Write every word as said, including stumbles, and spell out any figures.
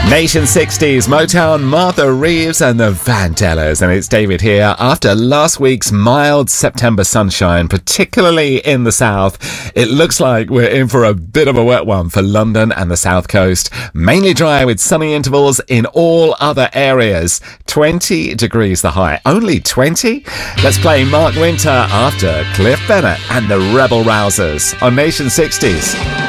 Nation sixties, Motown, Martha Reeves and the Vandellas. And it's David here. After last week's mild September sunshine, particularly in the south, it looks like we're in for a bit of a wet one for London and the south coast. Mainly dry with sunny intervals in all other areas. twenty degrees the high. Only twenty? Let's play Mark Winter after Cliff Bennett and the Rebel Rousers on Nation sixties.